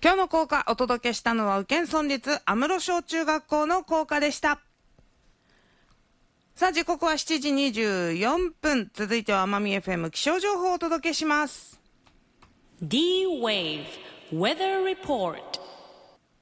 今日の校歌お届けしたのは宇検村立阿室小中学校の校歌でした。さあ時刻は7時24分。続いては奄美 FM 気象情報をお届けします。 D-Wave Weather Report。